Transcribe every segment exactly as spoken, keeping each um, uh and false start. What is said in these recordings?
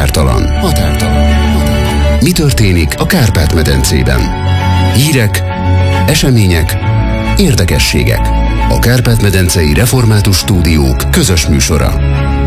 Határtalan. Határtalan. Mi történik a Kárpát-medencében? Hírek, események, érdekességek. A Kárpát-medencei Református Stúdiók közös műsora.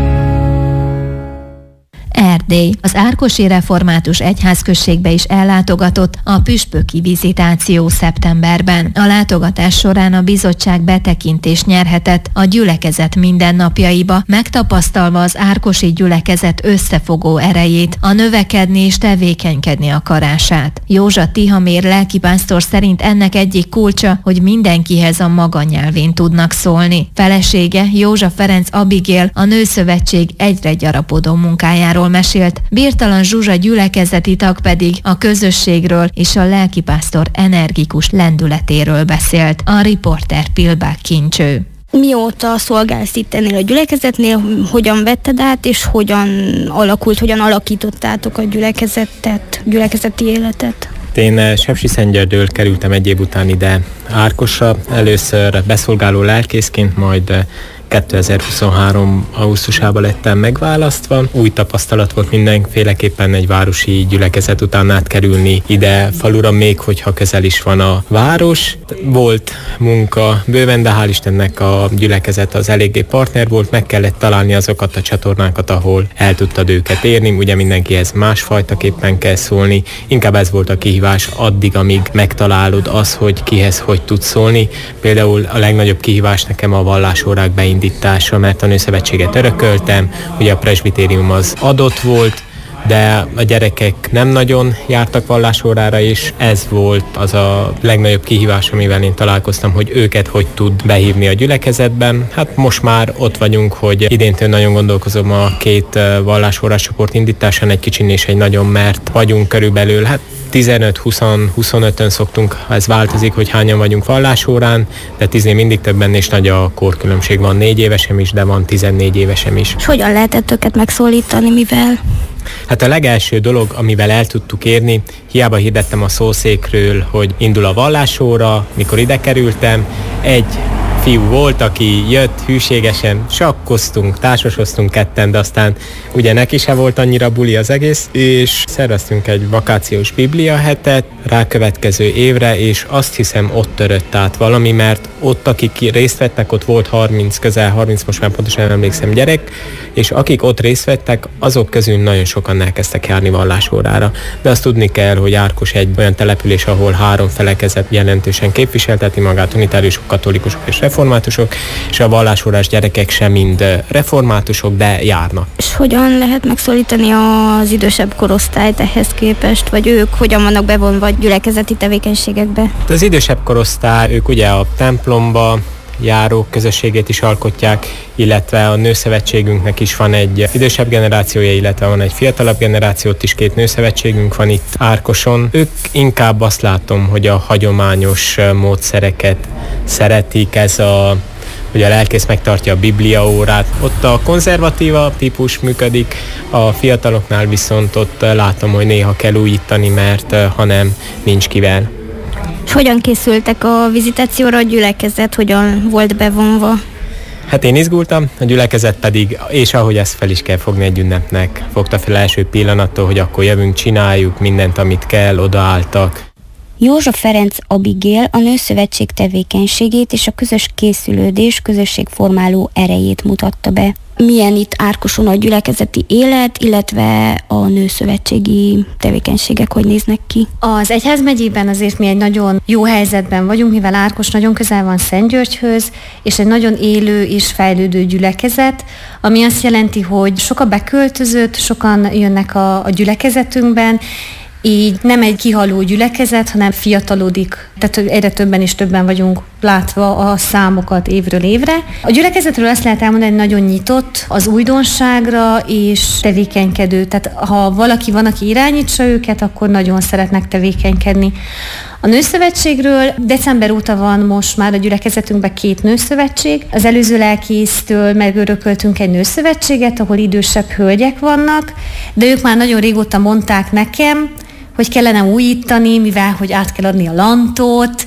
Erdély. Az Árkosi Református Egyházközségbe is ellátogatott a püspöki vizitáció szeptemberben. A látogatás során a bizottság betekintést nyerhetett a gyülekezet mindennapjaiba, megtapasztalva az árkosi gyülekezet összefogó erejét, a növekedni és tevékenykedni akarását. Józsa Tihamér lelkipásztor szerint ennek egyik kulcsa, hogy mindenkihez a maga nyelvén tudnak szólni. Felesége, Józsa Ferenc Abigail, a Nőszövetség egyre gyarapodó munkájáról mesélt, Birtalan Zsuzsa gyülekezeti tag pedig a közösségről és a lelkipásztor energikus lendületéről beszélt. A riporter Pilbák Kincső. Mióta szolgálsz itt ennél a gyülekezetnél, hogyan vetted át, és hogyan alakult, hogyan alakítottátok a gyülekezetet, gyülekezeti életet? Én Sepsiszentgyörgyről kerültem egy év után ide Árkosra, először beszolgáló lelkészként, majd kétezer-huszonhárom augusztusában lettem megválasztva. Új tapasztalat volt mindenféleképpen egy városi gyülekezet után átkerülni ide falura, még hogyha közel is van a város. Volt munka bőven, de hál' Istennek a gyülekezet az eléggé partner volt, meg kellett találni azokat a csatornákat, ahol el tudtad őket érni. Ugye mindenkihez másfajtaképpen kell szólni. Inkább ez volt a kihívás addig, amíg megtalálod az, hogy kihez hogy tudsz szólni. Például a legnagyobb kihívás nekem a vallásórák beindítása, mert a Nőszövetséget örököltem, ugye a presbitérium az adott volt, de a gyerekek nem nagyon jártak vallásórára, és ez volt az a legnagyobb kihívás, amivel én találkoztam, hogy őket hogy tud behívni a gyülekezetben. Hát most már ott vagyunk, hogy idéntől nagyon gondolkozom a két vallásórás csoport indításán, egy kicsin és egy nagyon, mert vagyunk körülbelül, hát tizenöt-húsz-huszonötön szoktunk, ez változik, hogy hányan vagyunk vallásórán, de tíznél mindig többen, és nagy a korkülönbség. Van négy évesem is, de van tizennégy évesem is. És hogyan lehetett őket megszólítani, mivel? Hát a legelső dolog, amivel el tudtuk érni, hiába hirdettem a szószékről, hogy indul a vallásóra, mikor ide kerültem, egy fiú volt, aki jött hűségesen, sakkoztunk, társasoztunk ketten, de aztán ugye neki se volt annyira buli az egész, és szerveztünk egy vakációs biblia hetet rákövetkező évre, és azt hiszem ott törött át valami, mert ott, akik részt vettek, ott volt harminc, közel harminc, most már pontosan nem emlékszem gyerek, és akik ott részt vettek, azok közül nagyon sokan elkezdtek járni vallásórára. De azt tudni kell, hogy Árkos egy olyan település, ahol három felekezet jelentősen képviselteti magát, unitáriusok, katolikusok és reformátusok, és a vallásórás gyerekek sem mind reformátusok, de járnak. És hogyan lehet megszólítani az idősebb korosztályt ehhez képest, vagy ők hogyan vannak bevonva a gyülekezeti tevékenységekbe? Az idősebb korosztály, ők ugye a templomba járók közösségét is alkotják, illetve a Nőszövetségünknek is van egy idősebb generációja, illetve van egy fiatalabb generációt is, két nőszövetségünk van itt Árkoson. Ők inkább azt látom, hogy a hagyományos módszereket szeretik, ez a hogy a lelkész megtartja a bibliaórát. Ott a konzervatíva típus működik, a fiataloknál viszont ott látom, hogy néha kell újítani, mert ha nem, nincs kivel. És hogyan készültek a vizitációra a gyülekezet, hogyan volt bevonva? Hát én izgultam, a gyülekezet pedig, és ahogy ezt fel is kell fogni egy ünnepnek, fogta fel első pillanattól, hogy akkor jövünk, csináljuk mindent, amit kell, odaálltak. Józsa Ferenc Abigail a Nőszövetség tevékenységét és a közös készülődés, közösségformáló erejét mutatta be. Milyen itt Árkoson a gyülekezeti élet, illetve a nőszövetségi tevékenységek hogy néznek ki? Az egyházmegyében azért mi egy nagyon jó helyzetben vagyunk, mivel Árkos nagyon közel van Szentgyörgyhöz, és egy nagyon élő és fejlődő gyülekezet, ami azt jelenti, hogy sok a beköltözött, sokan jönnek a, a gyülekezetünkben, így nem egy kihaló gyülekezet, hanem fiatalodik. Tehát egyre többen és többen vagyunk látva a számokat évről évre. A gyülekezetről azt lehet elmondani, hogy nagyon nyitott az újdonságra és tevékenykedő. Tehát ha valaki van, aki irányítsa őket, akkor nagyon szeretnek tevékenykedni. A Nőszövetségről december óta van most már a gyülekezetünkben két nőszövetség. Az előző lelkésztől megörököltünk egy nőszövetséget, ahol idősebb hölgyek vannak, de ők már nagyon régóta mondták nekem, hogy kellene újítani, mivel hogy át kell adni a lantot,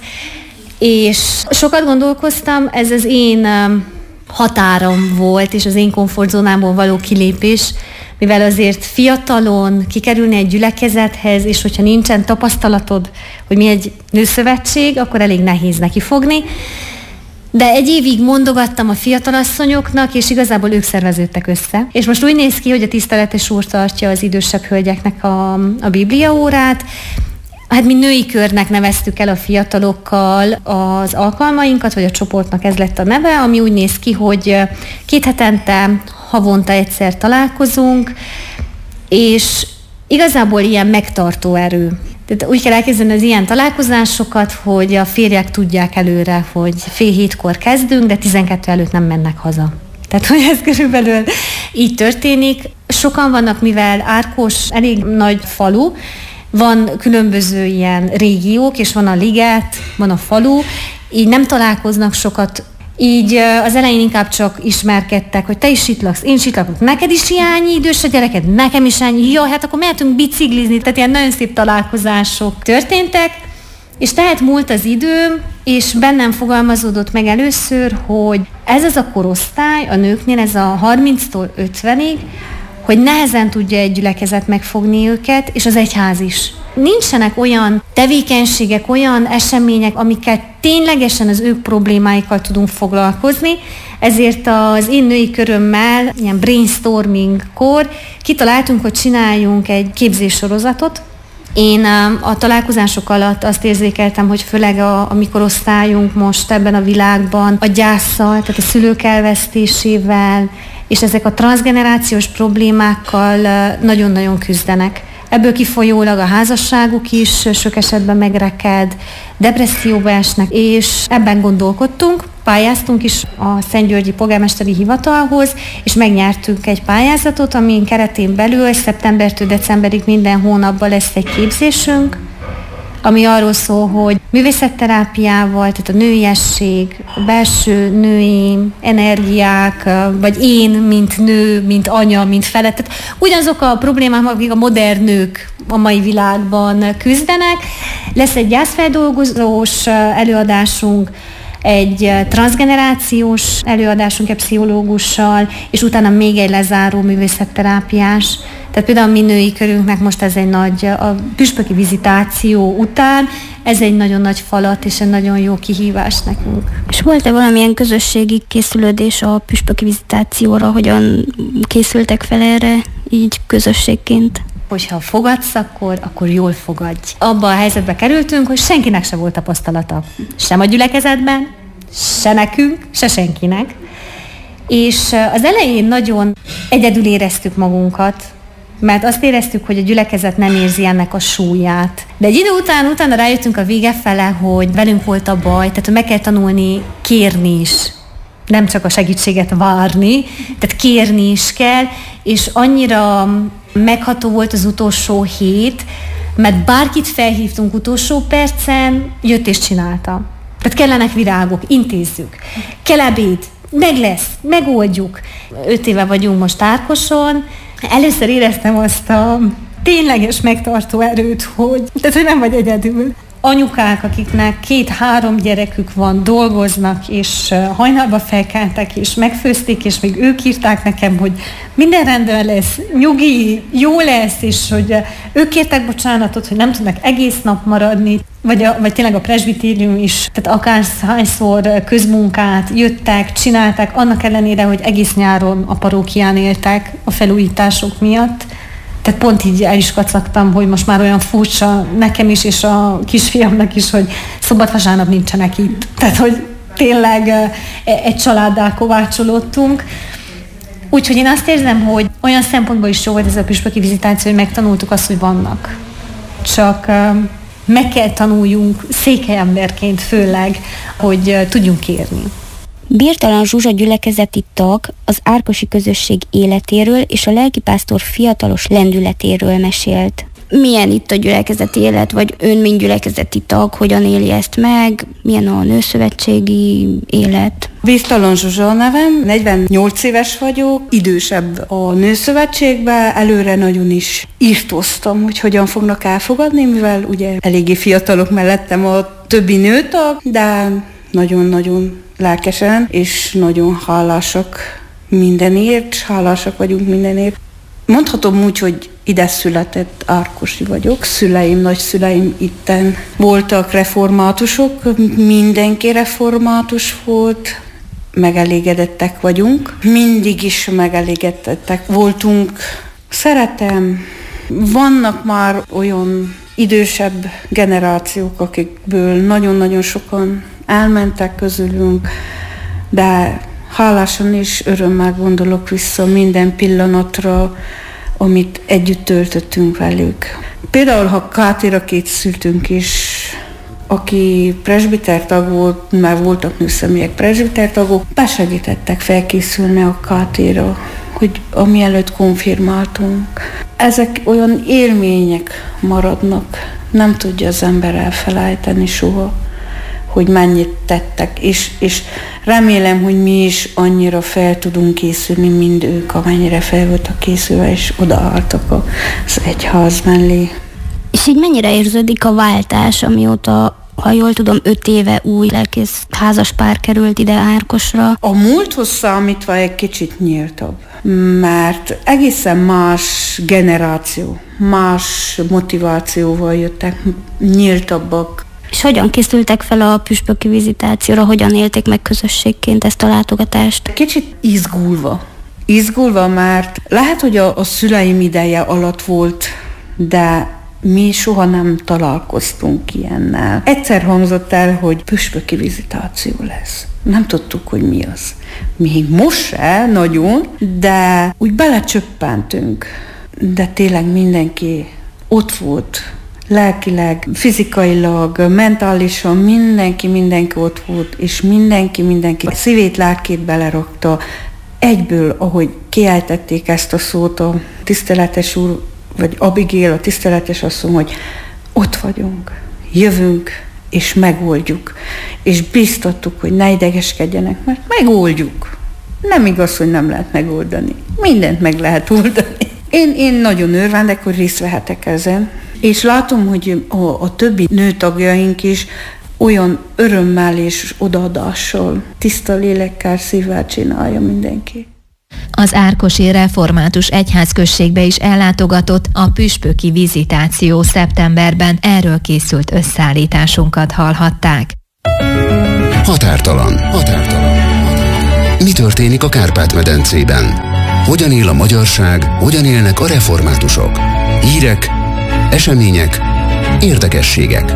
és sokat gondolkoztam, ez az én határom volt, és az én komfortzónámból való kilépés, mivel azért fiatalon kikerülni egy gyülekezethez, és hogyha nincsen tapasztalatod, hogy mi egy nőszövetség, akkor elég nehéz neki fogni. De egy évig mondogattam a fiatalasszonyoknak, és igazából ők szerveződtek össze. És most úgy néz ki, hogy a tiszteletes úr tartja az idősebb hölgyeknek a, a bibliaórát. Hát mi női körnek neveztük el a fiatalokkal az alkalmainkat, vagy a csoportnak ez lett a neve, ami úgy néz ki, hogy két hetente, havonta egyszer találkozunk, és igazából ilyen megtartó erő. Tehát úgy kell elképzelni az ilyen találkozásokat, hogy a férjek tudják előre, hogy fél hétkor kezdünk, de tizenkettő előtt nem mennek haza. Tehát, hogy ez körülbelül így történik. Sokan vannak, mivel Árkos elég nagy falu, van különböző ilyen régiók, és van a liget, van a falu, így nem találkoznak sokat. Így az elején inkább csak ismerkedtek, hogy te is itt laksz, én is itt lakok, neked is hiányi idős a gyereked, nekem is hiányi, ja, hát akkor mehetünk biciklizni, tehát ilyen nagyon szép találkozások történtek, és tehát múlt az idő, és bennem fogalmazódott meg először, hogy ez az a korosztály, a nőknél ez a harminctól ötvenig, hogy nehezen tudja egy gyülekezet megfogni őket, és az egyház is. Nincsenek olyan tevékenységek, olyan események, amikkel ténylegesen az ők problémáikkal tudunk foglalkozni, ezért az én női körömmel, ilyen brainstormingkor kitaláltunk, hogy csináljunk egy képzéssorozatot. Én a találkozások alatt azt érzékeltem, hogy főleg a, a mi korosztályunk most ebben a világban a gyásszal, tehát a szülők elvesztésével, és ezek a transzgenerációs problémákkal nagyon-nagyon küzdenek. Ebből kifolyólag a házasságuk is sok esetben megreked, depresszióba esnek, és ebben gondolkodtunk. Pályáztunk is a Szentgyörgyi Polgármesteri Hivatalhoz, és megnyertünk egy pályázatot, amin keretén belül szeptembertől decemberig minden hónapban lesz egy képzésünk, ami arról szól, hogy művészetterápiával, tehát a nőiesség, a belső női energiák, vagy én, mint nő, mint anya, mint felett. Tehát ugyanazok a problémák, akik a modern nők a mai világban küzdenek. Lesz egy gyászfeldolgozós előadásunk, egy transzgenerációs előadásunk egy pszichológussal, és utána még egy lezáró művészetterápiás. Tehát például a mi női körünknek most ez egy nagy, a püspöki vizitáció után, ez egy nagyon nagy falat és egy nagyon jó kihívás nekünk. És volt-e valamilyen közösségi készülődés a püspöki vizitációra, hogyan készültek fel erre így közösségként? Hogyha fogadsz, akkor, akkor jól fogadj. Abba a helyzetbe kerültünk, hogy senkinek se volt tapasztalata. Sem a gyülekezetben, se nekünk, se senkinek. És az elején nagyon egyedül éreztük magunkat, mert azt éreztük, hogy a gyülekezet nem érzi ennek a súlyát. De egy idő után, utána rájöttünk a vége fele, hogy velünk volt a baj, tehát meg kell tanulni kérni is. Nem csak a segítséget várni, tehát kérni is kell, és annyira megható volt az utolsó hét, mert bárkit felhívtunk utolsó percen, jött és csinálta. Tehát kellenek virágok, intézzük. Kell ebéd, meg lesz, megoldjuk. Öt éve vagyunk most Árkoson. Először éreztem azt a tényleges megtartó erőt, hogy, tehát, hogy nem vagy egyedül. Anyukák, akiknek két-három gyerekük van, dolgoznak, és hajnalba felkeltek, és megfőzték, és még ők írták nekem, hogy minden rendben lesz, nyugi, jó lesz, és hogy ők kértek bocsánatot, hogy nem tudnak egész nap maradni, vagy, a, vagy tényleg a presbitérium is, tehát akárhányszor közmunkát jöttek, csinálták, annak ellenére, hogy egész nyáron a parókián éltek a felújítások miatt. Tehát pont így el is kacagtam, hogy most már olyan furcsa nekem is, és a kisfiamnak is, hogy szombat-vasárnap nincsenek itt. Tehát, hogy tényleg egy családdá kovácsolódtunk. Úgyhogy én azt érzem, hogy olyan szempontból is jó volt ez a püspöki vizitáció, hogy megtanultuk azt, hogy vannak. Csak meg kell tanuljunk székelyemberként főleg, hogy tudjunk kérni. Birtalan Zsuzsa gyülekezeti tag az árkosi közösség életéről és a lelkipásztor fiatalos lendületéről mesélt. Milyen itt a gyülekezeti élet, vagy ön, mint gyülekezeti tag, hogyan éli ezt meg, milyen a nőszövetségi élet? Birtalan Zsuzsa a nevem, negyvennyolc éves vagyok, idősebb a nőszövetségben, előre nagyon is írtóztam, hogy hogyan fognak elfogadni, mivel ugye eléggé fiatalok mellettem a többi nőtag, de nagyon-nagyon lelkesen, és nagyon hálásak mindenért, hálásak vagyunk mindenért. Mondhatom úgy, hogy ide született árkosi vagyok. Szüleim, nagyszüleim itten voltak reformátusok, mindenki református volt, megelégedettek vagyunk. Mindig is megelégedettek voltunk. Szeretem, vannak már olyan idősebb generációk, akikből nagyon-nagyon sokan elmentek közülünk, de hálásan és örömmel gondolok vissza minden pillanatra, amit együtt töltöttünk velük. Például, ha Kátira készültünk is, aki presbitertag volt, már voltak nőszemélyek presbitertagok, besegítettek felkészülni a Kátira, hogy amielőtt konfirmáltunk. Ezek olyan élmények maradnak, nem tudja az ember elfelejteni soha, hogy mennyit tettek, és, és remélem, hogy mi is annyira fel tudunk készülni, mint ők, amennyire fel voltak készülve, és odaálltak az egyház mellé. És így mennyire érződik a váltás, amióta, ha jól tudom, öt éve új lelkész házas pár került ide Árkosra? A múlthoz számítva egy kicsit nyíltabb, mert egészen más generáció, más motivációval jöttek, nyíltabbak. És hogyan készültek fel a püspöki vizitációra, hogyan élték meg közösségként ezt a látogatást? Kicsit izgulva. Izgulva, mert lehet, hogy a, a szüleim ideje alatt volt, de mi soha nem találkoztunk ilyennel. Egyszer hangzott el, hogy püspöki vizitáció lesz. Nem tudtuk, hogy mi az. Még most se nagyon, de úgy belecsöppentünk. De tényleg mindenki ott volt. Lelkileg, fizikailag, mentálisan mindenki, mindenki ott volt, és mindenki, mindenki szívét, lelkét belerakta. Egyből, ahogy kiejtették ezt a szót a tiszteletes úr, vagy Abigail, a tiszteletes asszony, hogy ott vagyunk, jövünk, és megoldjuk. És biztattuk, hogy ne idegeskedjenek, mert megoldjuk. Nem igaz, hogy nem lehet megoldani. Mindent meg lehet oldani. Én, én nagyon örvendek, hogy részt vehetek ezen. És látom, hogy a, a többi nőtagjaink is olyan örömmel és odaadással, tiszta lélekkel, szívvel csinálja mindenki. Az árkosi református egyházközségbe is ellátogatott a püspöki vizitáció szeptemberben. Erről készült összeállításunkat hallhatták. Határtalan. Határtalan. Mi történik a Kárpát-medencében? Hogyan él a magyarság? Hogyan élnek a reformátusok? Hírek, események, érdekességek.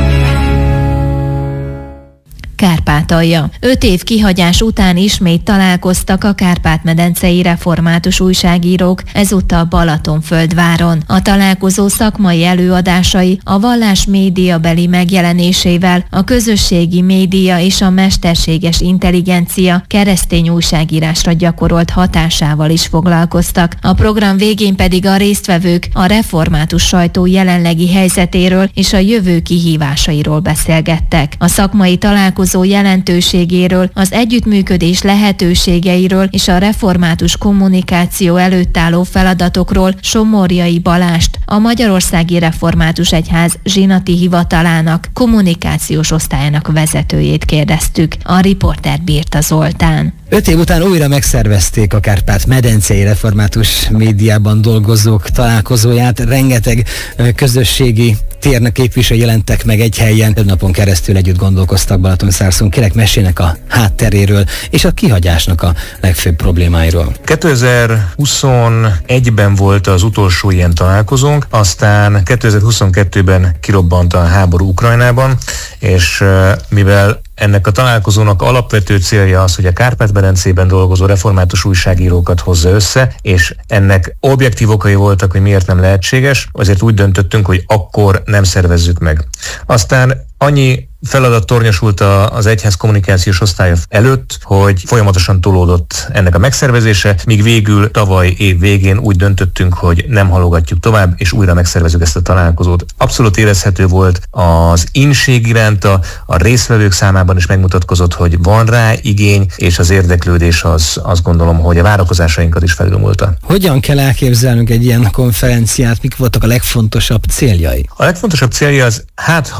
Kárpátalja. Öt év kihagyás után ismét találkoztak a kárpát-medencei református újságírók, ezúttal Balatonföldváron. A találkozó szakmai előadásai a vallás médiabeli megjelenésével, a közösségi média és a mesterséges intelligencia keresztény újságírásra gyakorolt hatásával is foglalkoztak. A program végén pedig a résztvevők a református sajtó jelenlegi helyzetéről és a jövő kihívásairól beszélgettek. A szakmai találkozó jelentőségéről, az együttműködés lehetőségeiről és a református kommunikáció előtt álló feladatokról Somorjai Balást, a Magyarországi Református Egyház zsinati hivatalának kommunikációs osztályának vezetőjét kérdeztük. A riporter Birta Zoltán. Öt év után újra megszervezték a Kárpát-medencei református médiában dolgozók találkozóját. Rengeteg közösségi térnek képviselői jelentek meg egy helyen. Több napon keresztül együtt gondolkoztak Balatonszárszón. Kérek, mesélnek a hátteréről és a kihagyásnak a legfőbb problémáiról. kétezer-huszonegyben volt az utolsó ilyen találkozónk, aztán kétezer-huszonkettőben kirobbant a háború Ukrajnában, és mivel ennek a találkozónak alapvető célja az, hogy a Kárpát-medencében dolgozó református újságírókat hozza össze, és ennek objektív okai voltak, hogy miért nem lehetséges, azért úgy döntöttünk, hogy akkor nem szervezzük meg. Aztán annyi feladat tornyosult az egyház kommunikációs osztálya előtt, hogy folyamatosan tolódott ennek a megszervezése, míg végül tavaly év végén úgy döntöttünk, hogy nem halogatjuk tovább, és újra megszervezzük ezt a találkozót. Abszolút érezhető volt az inség iránta, a résztvevők számában is megmutatkozott, hogy van rá igény, és az érdeklődés az, azt gondolom, hogy a várakozásainkat is felülmúlta. Hogyan kell elképzelnünk egy ilyen konferenciát, mik voltak a legfontosabb céljai? A legfontosabb célja az, hát ha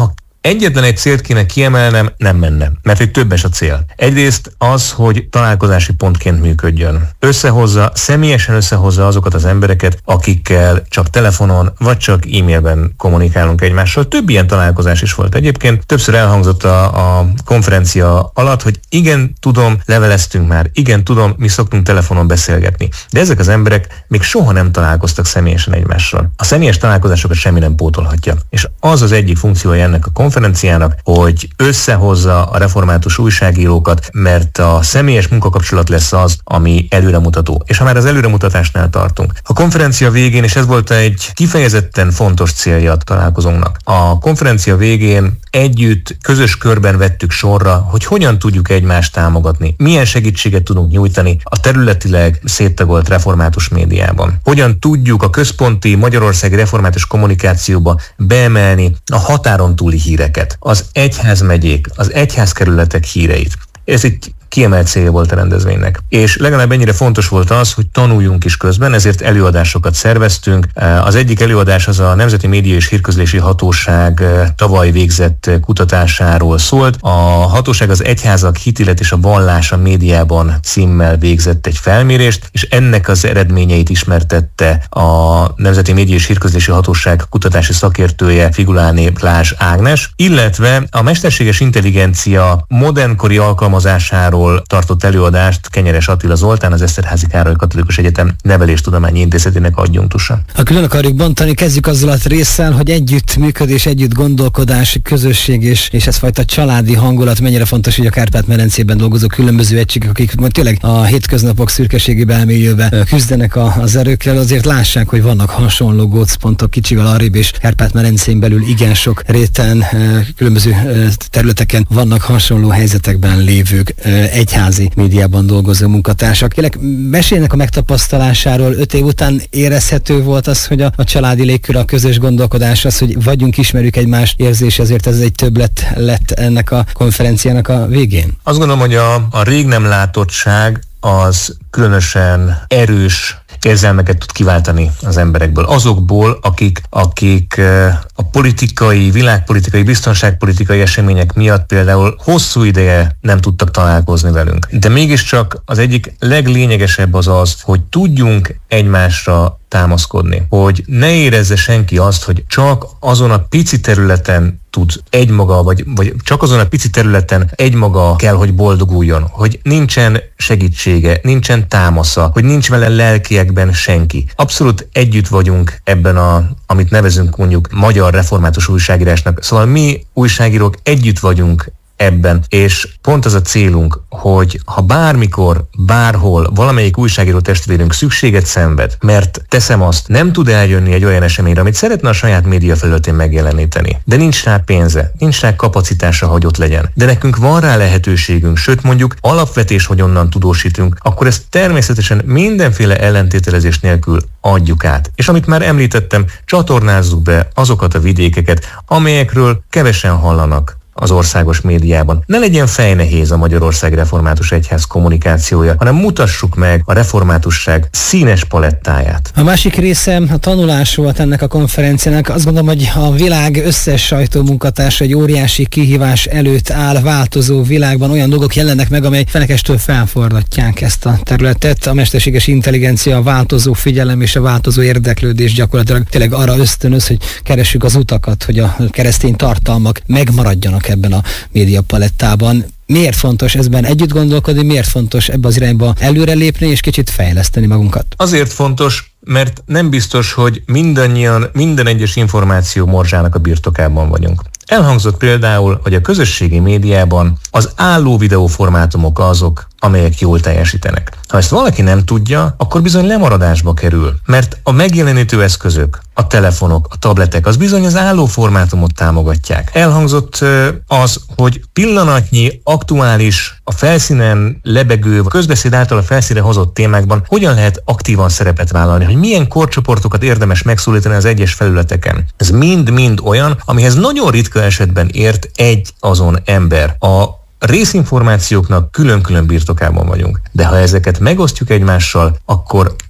egyetlen egy célt kéne kiemelnem, nem menne, mert egy többes a cél. Egyrészt az, hogy találkozási pontként működjön. Összehozza, személyesen összehozza azokat az embereket, akikkel csak telefonon vagy csak e-mailben kommunikálunk egymással. Több ilyen találkozás is volt egyébként. Többször elhangzott a, a konferencia alatt, hogy igen, tudom, leveleztünk már, igen, tudom, mi szoktunk telefonon beszélgetni. De ezek az emberek még soha nem találkoztak személyesen egymással. A személyes találkozásokat semmi nem pótolhatja. És az az egyik funkciója ennek a konferenciának, hogy összehozza a református újságírókat, mert a személyes munkakapcsolat lesz az, ami előremutató. És ha már az előremutatásnál tartunk. A konferencia végén, és ez volt egy kifejezetten fontos célja a találkozónknak. A konferencia végén együtt, közös körben vettük sorra, hogy hogyan tudjuk egymást támogatni, milyen segítséget tudunk nyújtani a területileg széttagolt református médiában. Hogyan tudjuk a központi magyarországi református kommunikációba beemelni a határon túli híreket, az egyházmegyék, az egyházkerületek híreit. Ez egy kiemelt célja volt a rendezvénynek. És legalább ennyire fontos volt az, hogy tanuljunk is közben, ezért előadásokat szerveztünk. Az egyik előadás az a Nemzeti Média és Hírközlési Hatóság tavaly végzett kutatásáról szólt. A hatóság az egyházak hitélet és a vallás a médiában címmel végzett egy felmérést, és ennek az eredményeit ismertette a Nemzeti Média és Hírközlési Hatóság kutatási szakértője Figuláné Plázs Ágnes, illetve a mesterséges intelligencia modernkori alkalmazásáról tartott előadást Kenyeres Attila Zoltán, az Eszterházy Károly Katolikus Egyetem Neveléstudományi Intézetének adjunktusa. Ha külön akarjuk bontani, kezdjük azzal a résszel, hogy együttműködés, együtt gondolkodás, közösség és, és ez fajta családi hangulat mennyire fontos, hogy a Kárpát-medencében dolgozó különböző egységek, akik majd tényleg a hétköznapok szürkeségébe elmélyülve küzdenek a, az erőkkel, azért lássák, hogy vannak hasonló gócpontok kicsivel arrébb, és Kárpát-medencén belül igen sok réten, különböző területeken vannak hasonló helyzetekben lévők, egyházi médiában dolgozó munkatársak. Kérlek, meséljenek a megtapasztalásáról. Öt év után érezhető volt az, hogy a, a családi légkör, a közös gondolkodás, az, hogy vagyunk, ismerjük egymást érzés, ezért ez egy többlet lett ennek a konferenciának a végén? Azt gondolom, hogy a, a rég nem látottság az különösen erős érzelmeket tud kiváltani az emberekből. Azokból, akik, akik a politikai, világpolitikai, biztonságpolitikai események miatt például hosszú ideje nem tudtak találkozni velünk. De mégiscsak az egyik leglényegesebb az az, hogy tudjunk egymásra támaszkodni. Hogy ne érezze senki azt, hogy csak azon a pici területen tud egymaga, vagy, vagy csak azon a pici területen egymaga kell, hogy boldoguljon. Hogy nincsen segítsége, nincsen támasza, hogy nincs vele lelkiekben senki. Abszolút együtt vagyunk ebben a, amit nevezünk mondjuk magyar református újságírásnak. Szóval mi újságírók együtt vagyunk ebben, és pont az a célunk, hogy ha bármikor, bárhol valamelyik újságíró testvérünk szükséget szenved, mert teszem azt, nem tud eljönni egy olyan eseményre, amit szeretne a saját média felületén megjeleníteni, de nincs rá pénze, nincs rá kapacitása, hogy ott legyen. De nekünk van rá lehetőségünk, sőt mondjuk alapvetés, hogy onnan tudósítunk, akkor ezt természetesen mindenféle ellentételezés nélkül adjuk át. És amit már említettem, csatornázzuk be azokat a vidékeket, amelyekről kevesen hallanak az országos médiában. Ne legyen fejnehéz a Magyarországi Református Egyház kommunikációja, hanem mutassuk meg a reformátusság színes palettáját. A másik része a tanulás volt ennek a konferenciának. Azt gondolom, hogy a világ összes sajtómunkatársa egy óriási kihívás előtt áll, változó világban olyan dolgok jelennek meg, amely fenekestől felforgatják ezt a területet. A mesterséges intelligencia, a változó figyelem és a változó érdeklődés gyakorlatilag tényleg arra ösztönöz, hogy keressük az utakat, hogy a keresztény tartalmak megmaradjanak ebben a médiapalettában. Miért fontos ezben együtt gondolkodni, miért fontos ebbe az irányba előrelépni és kicsit fejleszteni magunkat? Azért fontos, mert nem biztos, hogy mindannyian, minden egyes információ morzsának a birtokában vagyunk. Elhangzott például, hogy a közösségi médiában az álló videóformátumok azok, amelyek jól teljesítenek. Ha ezt valaki nem tudja, akkor bizony lemaradásba kerül, mert a megjelenítő eszközök, a telefonok, a tabletek, az bizony az álló formátumot támogatják. Elhangzott az, hogy pillanatnyi, aktuális, a felszínen lebegő, közbeszéd által a felszínre hozott témákban hogyan lehet aktívan szerepet vállalni, hogy milyen korcsoportokat érdemes megszólítani az egyes felületeken. Ez mind-mind olyan, amihez nagyon ritka esetben ért egy azon ember. A részinformációknak külön-külön birtokában vagyunk. De ha ezeket megosztjuk egymással, akkor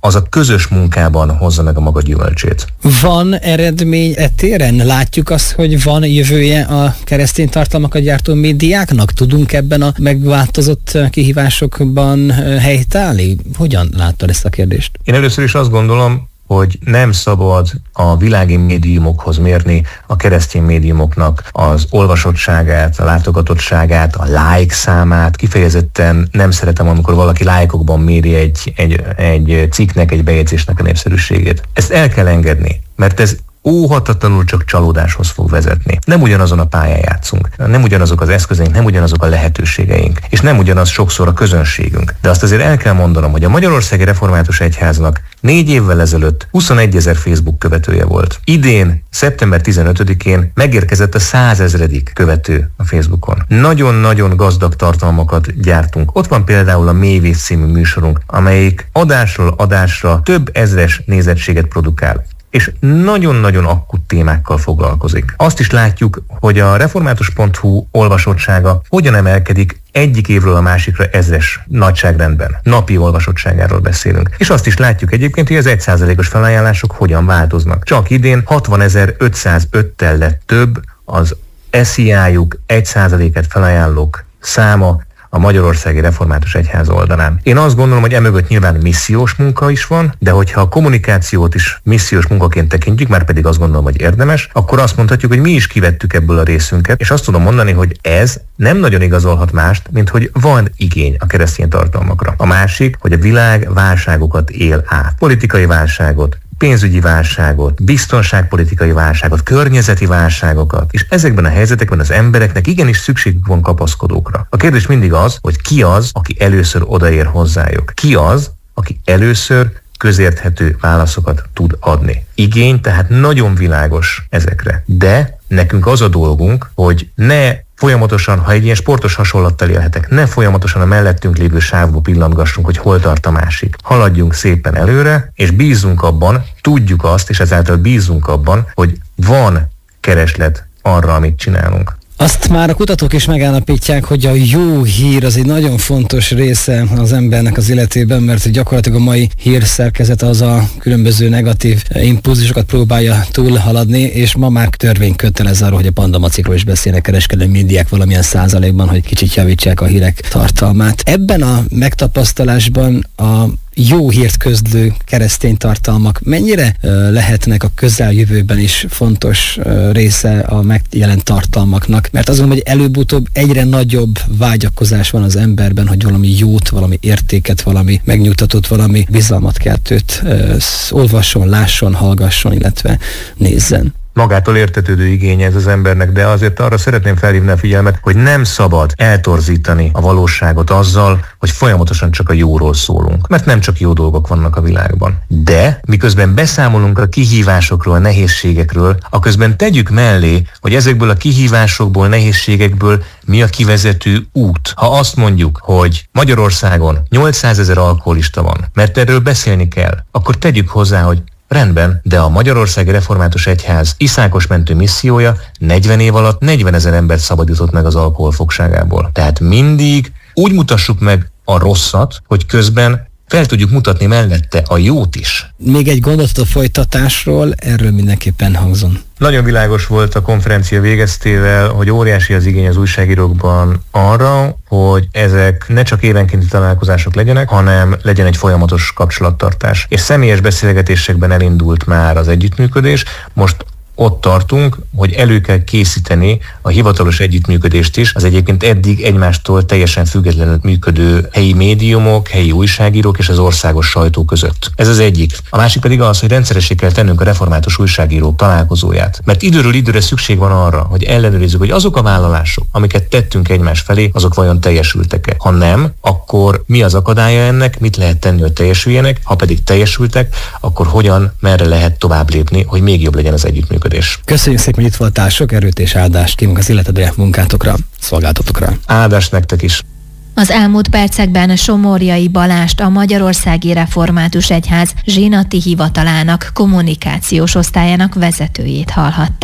az a közös munkában hozza meg a maga gyümölcsét. Van eredmény e téren? Látjuk azt, hogy van jövője a keresztény tartalmakat gyártó médiáknak? Tudunk ebben a megváltozott kihívásokban helytállni? Hogyan láttad ezt a kérdést? Én először is azt gondolom, hogy nem szabad a világi médiumokhoz mérni a keresztény médiumoknak az olvasottságát, a látogatottságát, a like számát. Kifejezetten nem szeretem, amikor valaki lájkokban méri egy, egy, egy cikknek, egy bejegyzésnek a népszerűségét. Ezt el kell engedni, mert ez óhatatlanul csak csalódáshoz fog vezetni. Nem ugyanazon a pályán játszunk, nem ugyanazok az eszközeink, nem ugyanazok a lehetőségeink, és nem ugyanaz sokszor a közönségünk. De azt azért el kell mondanom, hogy a Magyarországi Református Egyháznak négy évvel ezelőtt huszonegyezer Facebook követője volt. Idén, szeptember tizenötödikén megérkezett a százezredik követő a Facebookon. Nagyon-nagyon gazdag tartalmakat gyártunk. Ott van például a Mélyvíz című műsorunk, amelyik adásról adásra több ezres nézettséget produkál, és nagyon-nagyon akut témákkal foglalkozik. Azt is látjuk, hogy a református pont hu olvasottsága hogyan emelkedik egyik évről a másikra ezres nagyságrendben. Napi olvasottságáról beszélünk. És azt is látjuk egyébként, hogy az egy százalékos felajánlások hogyan változnak. Csak idén hatvanezer-ötszázöttel lett több az es i á-juk egy százaléket felajánlók száma a Magyarországi Református Egyház oldalán. Én azt gondolom, hogy emögött nyilván missziós munka is van, de hogyha a kommunikációt is missziós munkaként tekintjük, már pedig azt gondolom, hogy érdemes, akkor azt mondhatjuk, hogy mi is kivettük ebből a részünket, és azt tudom mondani, hogy ez nem nagyon igazolhat mást, mint hogy van igény a keresztény tartalmakra. A másik, hogy a világ válságokat él át. Politikai válságot, pénzügyi válságot, biztonságpolitikai válságot, környezeti válságokat, és ezekben a helyzetekben az embereknek igenis szükségük van kapaszkodókra. A kérdés mindig az, hogy ki az, aki először odaér hozzájuk. Ki az, aki először közérthető válaszokat tud adni. Igény tehát nagyon világos ezekre. De nekünk az a dolgunk, hogy ne folyamatosan, ha egy ilyen sportos hasonlattal élhetek, ne folyamatosan a mellettünk lévő sávba pillantgassunk, hogy hol tart a másik. Haladjunk szépen előre, és bízzunk abban, tudjuk azt, és ezáltal bízzunk abban, hogy van kereslet arra, amit csinálunk. Azt már a kutatók is megállapítják, hogy a jó hír az egy nagyon fontos része az embernek az életében, mert gyakorlatilag a mai hírszerkezet az a különböző negatív impulzusokat próbálja túlhaladni, és ma már törvény kötelez arra, hogy a pandamacikról is beszélnek kereskedelmi médiák valamilyen százalékban, hogy kicsit javítsák a hírek tartalmát. Ebben a megtapasztalásban a jó hírt közlő keresztény tartalmak mennyire uh, lehetnek a közeljövőben is fontos uh, része a megjelent tartalmaknak? Mert azt gondolom, hogy előbb-utóbb egyre nagyobb vágyakozás van az emberben, hogy valami jót, valami értéket, valami megnyugtatót, valami bizalmat keltőt uh, olvasson, lásson, hallgasson, illetve nézzen. Magától értetődő igénye ez az embernek, de azért arra szeretném felhívni a figyelmet, hogy nem szabad eltorzítani a valóságot azzal, hogy folyamatosan csak a jóról szólunk. Mert nem csak jó dolgok vannak a világban. De miközben beszámolunk a kihívásokról, a nehézségekről, aközben tegyük mellé, hogy ezekből a kihívásokból, nehézségekből mi a kivezető út. Ha azt mondjuk, hogy Magyarországon nyolcszázezer alkoholista van, mert erről beszélni kell, akkor tegyük hozzá, hogy rendben, de a Magyarországi Református Egyház iszákos mentő missziója negyven év alatt negyvenezer embert szabadított meg az alkohol fogságából. Tehát mindig úgy mutassuk meg a rosszat, hogy közben fel tudjuk mutatni mellette a jót is. Még egy gondolatot a folytatásról, erről mindenképpen hangzon. Nagyon világos volt a konferencia végeztével, hogy óriási az igény az újságírókban arra, hogy ezek ne csak évenkénti találkozások legyenek, hanem legyen egy folyamatos kapcsolattartás. És személyes beszélgetésekben elindult már az együttműködés, most ott tartunk, hogy elő kell készíteni a hivatalos együttműködést is, az egyébként eddig egymástól teljesen függetlenül működő helyi médiumok, helyi újságírók és az országos sajtó között. Ez az egyik. A másik pedig az, hogy rendszeressé kell tennünk a református újságírók találkozóját. Mert időről időre szükség van arra, hogy ellenőrizzük, hogy azok a vállalások, amiket tettünk egymás felé, azok vajon teljesültek-e. Ha nem, akkor mi az akadálya ennek, mit lehet tenni, hogy teljesüljenek, ha pedig teljesültek, akkor hogyan, merre lehet tovább lépni, hogy még jobb legyen az együttműködés. Köszönjük szépen, hogy itt voltál, sok erőt és áldást kívánok az életedre, munkátokra, szolgáltatokra. Áldást nektek is. Az elmúlt percekben Somorjai Balást, a Magyarországi Református Egyház zsinati hivatalának kommunikációs osztályának vezetőjét hallhatták.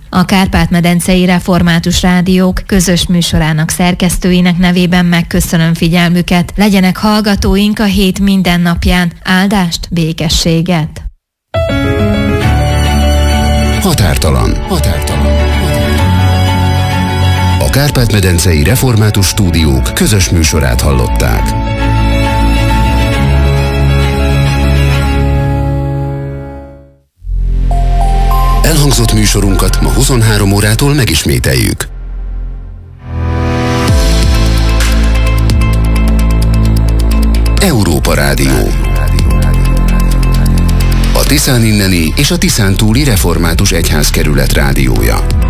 A Kárpát-medencei Református Rádiók közös műsorának szerkesztőinek nevében megköszönöm figyelmüket. Legyenek hallgatóink a hét minden napján. Áldást, békességet! Határtalan. Határtalan. A Kárpát-medencei Református Stúdiók közös műsorát hallották. Elhangzott műsorunkat ma huszonhárom órától megismételjük. Európa Rádió. A Tiszán inneni és a Tiszán túli református egyházkerület rádiója.